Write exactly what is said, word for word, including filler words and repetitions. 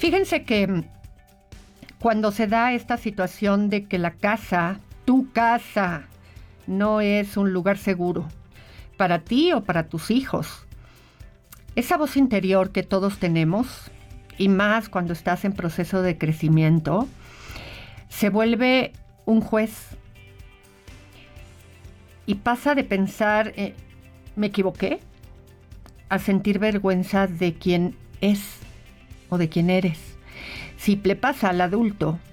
Fíjense que cuando se da esta situación de que la casa, tu casa, no es un lugar seguro para ti o para tus hijos, esa voz interior que todos tenemos, y más cuando estás en proceso de crecimiento, se vuelve un juez y pasa de pensar, eh, ¿me equivoqué?, a sentir vergüenza de quién es o de quién eres. Si le pasa al adulto